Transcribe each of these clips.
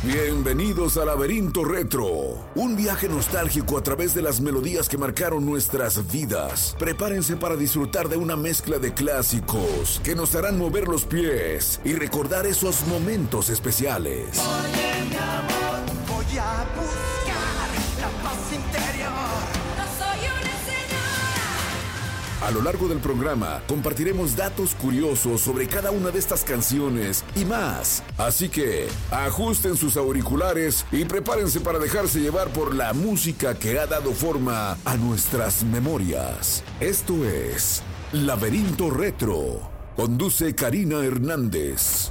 Bienvenidos a Laberinto Retro, un viaje nostálgico a través de las melodías que marcaron nuestras vidas. Prepárense para disfrutar de una mezcla de clásicos que nos harán mover los pies y recordar esos momentos especiales. Oye, mi amor, voy a buscar la paz interior. No soy una señora. A lo largo del programa compartiremos datos curiosos sobre cada una de estas canciones y más. Así que ajusten sus auriculares y prepárense para dejarse llevar por la música que ha dado forma a nuestras memorias. Esto es Laberinto Retro. Conduce Karina Hernández.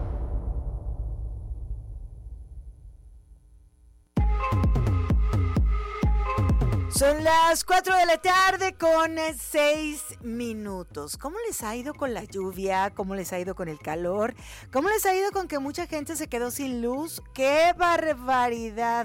Son las 4 de la tarde con 6 minutos. ¿Cómo les ha ido con la lluvia? ¿Cómo les ha ido con el calor? ¿Cómo les ha ido con que mucha gente se quedó sin luz? ¡Qué barbaridad!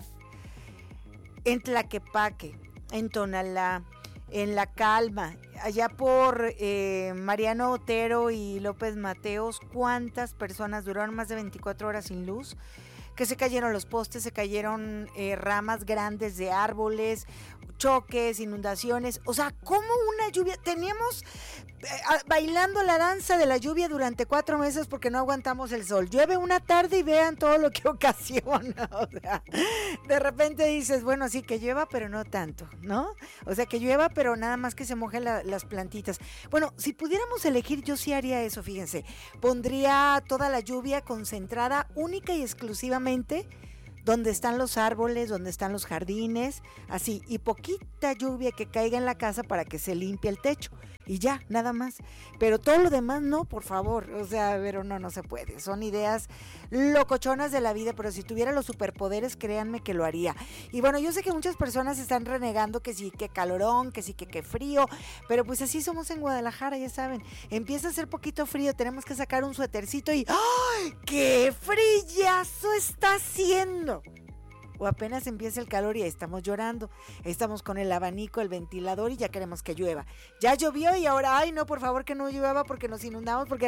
En Tlaquepaque, en Tonalá, en La Calma, allá por Mariano Otero y López Mateos, ¿cuántas personas duraron más de 24 horas sin luz? Que se cayeron los postes, se cayeron ramas grandes de árboles, choques, inundaciones. O sea, ¿cómo una lluvia? Teníamos bailando la danza de la lluvia durante 4 meses porque no aguantamos el sol. Llueve una tarde y vean todo lo que ocasiona. O sea, de repente dices, bueno, sí, que llueva, pero no tanto, ¿no? O sea, que llueva, pero nada más que se mojen las plantitas. Bueno, si pudiéramos elegir, yo sí haría eso, fíjense. Pondría toda la lluvia concentrada única y exclusivamente donde están los árboles, donde están los jardines, así, y poquita lluvia que caiga en la casa para que se limpie el techo, y ya, nada más. Pero todo lo demás no, por favor, o sea, pero no se puede, son ideas locochonas de la vida, pero si tuviera los superpoderes, créanme que lo haría. Y bueno, yo sé que muchas personas están renegando que sí, que calorón, que sí, que frío, pero pues así somos en Guadalajara, ya saben, empieza a hacer poquito frío, tenemos que sacar un suétercito y ¡ay! ¡Qué frillazo está haciendo! O apenas empieza el calor y ahí estamos llorando, estamos con el abanico, el ventilador y ya queremos que llueva. Ya llovió y ahora, ay no, por favor que no llueva porque nos inundamos, porque...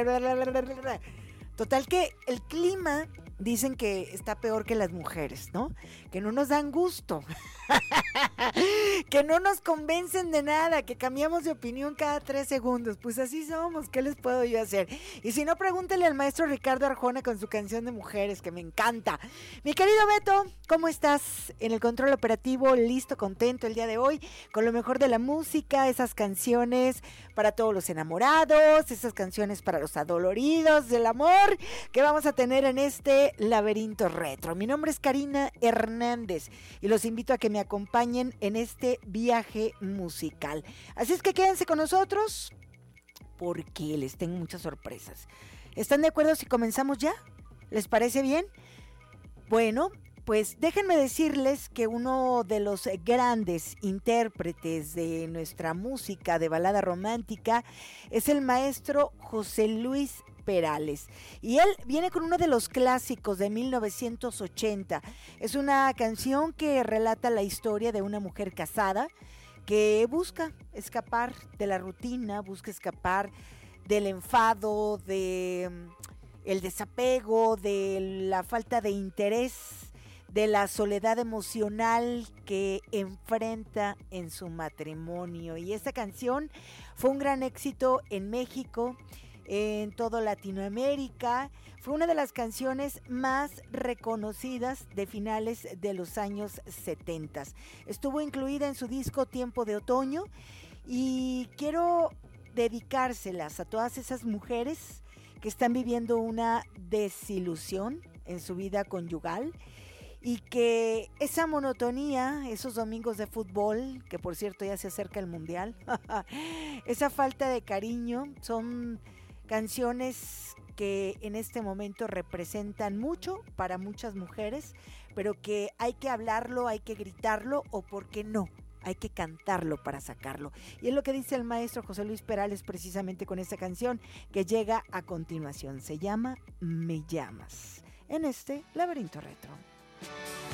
Total que el clima, dicen que está peor que las mujeres, ¿no? Que no nos dan gusto, que no nos convencen de nada, que cambiamos de opinión cada 3 segundos. Pues así somos, ¿qué les puedo yo hacer? Y si no, pregúntele al maestro Ricardo Arjona con su canción de mujeres, que me encanta. Mi querido Beto, ¿cómo estás? En el control operativo, listo, contento el día de hoy, con lo mejor de la música, esas canciones para todos los enamorados, esas canciones para los adoloridos del amor, que vamos a tener en este Laberinto Retro. Mi nombre es Karina Hernández y los invito a que me acompañen en este viaje musical. Así es que quédense con nosotros porque les tengo muchas sorpresas. ¿Están de acuerdo si comenzamos ya? ¿Les parece bien? Bueno, pues déjenme decirles que uno de los grandes intérpretes de nuestra música de balada romántica es el maestro José Luis Perales, y él viene con uno de los clásicos de 1980. Es una canción que relata la historia de una mujer casada que busca escapar de la rutina, busca escapar del enfado, de el desapego, de la falta de interés, de la soledad emocional que enfrenta en su matrimonio. Y esta canción fue un gran éxito en México, en toda Latinoamérica. Fue una de las canciones más reconocidas de finales de los años 70. Estuvo incluida en su disco Tiempo de Otoño y quiero dedicárselas a todas esas mujeres que están viviendo una desilusión en su vida conyugal y que esa monotonía, esos domingos de fútbol, que por cierto ya se acerca el mundial, esa falta de cariño, son canciones que en este momento representan mucho para muchas mujeres, pero que hay que hablarlo, hay que gritarlo, o por qué no, hay que cantarlo para sacarlo. Y es lo que dice el maestro José Luis Perales precisamente con esta canción que llega a continuación. Se llama Me Llamas, en este Laberinto Retro.